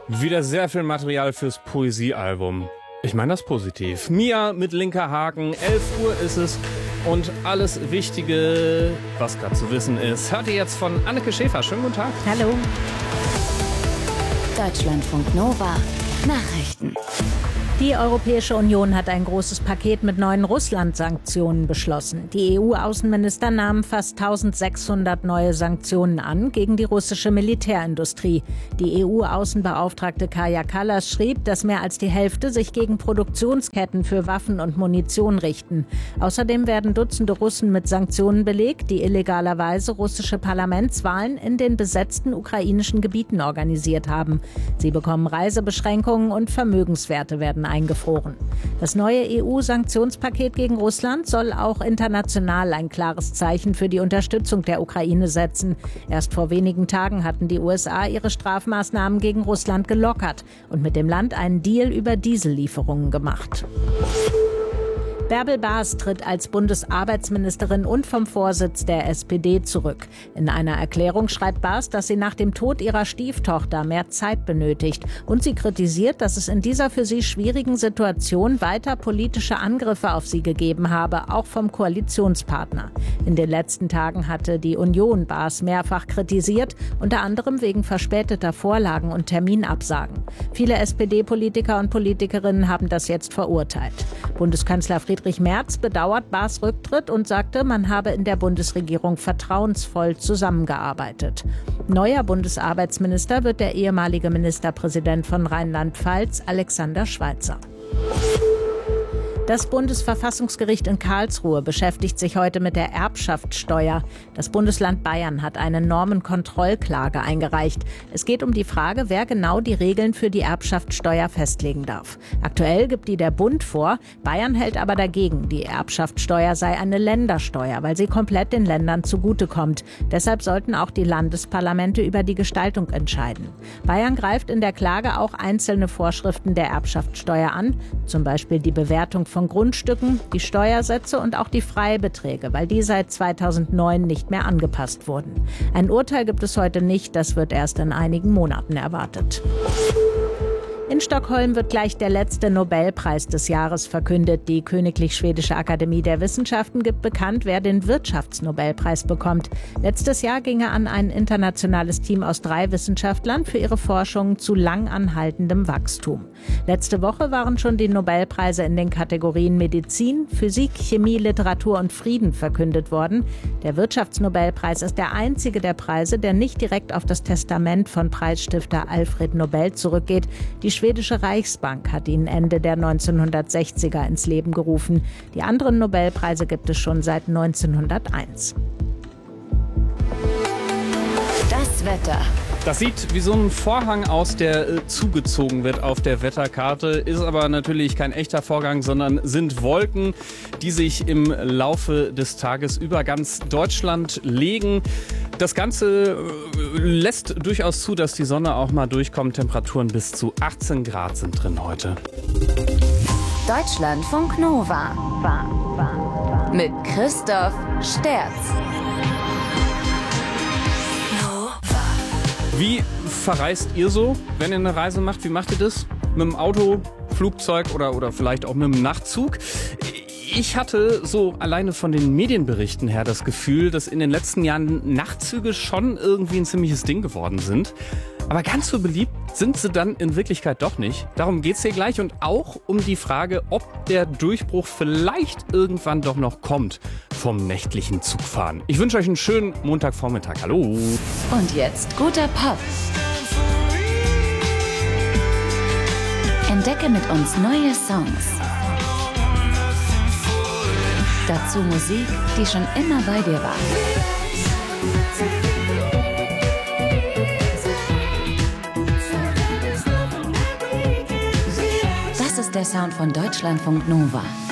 Wieder sehr viel Material fürs Poesiealbum. Ich meine das positiv. Mia mit linker Haken, 11 Uhr ist es und alles Wichtige, was gerade zu wissen ist, hört ihr jetzt von Anneke Schäfer. Schönen guten Tag. Hallo. Deutschlandfunk Nova. Nachrichten. Die Europäische Union hat ein großes Paket mit neuen Russland-Sanktionen beschlossen. Die EU-Außenminister nahmen fast 1600 neue Sanktionen an gegen die russische Militärindustrie. Die EU-Außenbeauftragte Kaja Kallas schrieb, dass mehr als die Hälfte sich gegen Produktionsketten für Waffen und Munition richten. Außerdem werden Dutzende Russen mit Sanktionen belegt, die illegalerweise russische Parlamentswahlen in den besetzten ukrainischen Gebieten organisiert haben. Sie bekommen Reisebeschränkungen und Vermögenswerte werden eingefroren. Das neue EU-Sanktionspaket gegen Russland soll auch international ein klares Zeichen für die Unterstützung der Ukraine setzen. Erst vor wenigen Tagen hatten die USA ihre Strafmaßnahmen gegen Russland gelockert und mit dem Land einen Deal über Diesellieferungen gemacht. Bärbel Baas tritt als Bundesarbeitsministerin und vom Vorsitz der SPD zurück. In einer Erklärung schreibt Baas, dass sie nach dem Tod ihrer Stieftochter mehr Zeit benötigt. Und sie kritisiert, dass es in dieser für sie schwierigen Situation weiter politische Angriffe auf sie gegeben habe, auch vom Koalitionspartner. In den letzten Tagen hatte die Union Baas mehrfach kritisiert, unter anderem wegen verspäteter Vorlagen und Terminabsagen. Viele SPD-Politiker und Politikerinnen haben das jetzt verurteilt. Bundeskanzler Friedrich Merz bedauert Baas Rücktritt und sagte, man habe in der Bundesregierung vertrauensvoll zusammengearbeitet. Neuer Bundesarbeitsminister wird der ehemalige Ministerpräsident von Rheinland-Pfalz, Alexander Schweitzer. Das Bundesverfassungsgericht in Karlsruhe beschäftigt sich heute mit der Erbschaftssteuer. Das Bundesland Bayern hat eine Normenkontrollklage eingereicht. Es geht um die Frage, wer genau die Regeln für die Erbschaftssteuer festlegen darf. Aktuell gibt die der Bund vor. Bayern hält aber dagegen, die Erbschaftssteuer sei eine Ländersteuer, weil sie komplett den Ländern zugutekommt. Deshalb sollten auch die Landesparlamente über die Gestaltung entscheiden. Bayern greift in der Klage auch einzelne Vorschriften der Erbschaftssteuer an, zum Beispiel die Bewertung von Grundstücken, die Steuersätze und auch die Freibeträge, weil die seit 2009 nicht mehr angepasst wurden. Ein Urteil gibt es heute nicht, das wird erst in einigen Monaten erwartet. In Stockholm wird gleich der letzte Nobelpreis des Jahres verkündet. Die Königlich Schwedische Akademie der Wissenschaften gibt bekannt, wer den Wirtschaftsnobelpreis bekommt. Letztes Jahr ging er an ein internationales Team aus 3 Wissenschaftlern für ihre Forschung zu langanhaltendem Wachstum. Letzte Woche waren schon die Nobelpreise in den Kategorien Medizin, Physik, Chemie, Literatur und Frieden verkündet worden. Der Wirtschaftsnobelpreis ist der einzige der Preise, der nicht direkt auf das Testament von Preisstifter Alfred Nobel zurückgeht. Die schwedische Reichsbank hat ihn Ende der 1960er ins Leben gerufen. Die anderen Nobelpreise gibt es schon seit 1901. Das Wetter. Das sieht wie so ein Vorhang aus, der zugezogen wird auf der Wetterkarte, ist aber natürlich kein echter Vorgang, sondern sind Wolken, die sich im Laufe des Tages über ganz Deutschland legen. Das Ganze lässt durchaus zu, dass die Sonne auch mal durchkommt. Temperaturen bis zu 18 Grad sind drin heute. Deutschlandfunk Nova. Mit Christoph Sterz. Wie verreist ihr so, wenn ihr eine Reise macht? Wie macht ihr das? Mit dem Auto, Flugzeug oder vielleicht auch mit dem Nachtzug? Ich hatte so alleine von den Medienberichten her das Gefühl, dass in den letzten Jahren Nachtzüge schon irgendwie ein ziemliches Ding geworden sind. Aber ganz so beliebt sind sie dann in Wirklichkeit doch nicht. Darum geht's hier gleich und auch um die Frage, ob der Durchbruch vielleicht irgendwann doch noch kommt vom nächtlichen Zugfahren. Ich wünsche euch einen schönen Montagvormittag. Hallo. Und jetzt guter Pop. Entdecke mit uns neue Songs. Dazu Musik, die schon immer bei dir war. Das ist der Sound von Deutschlandfunk Nova.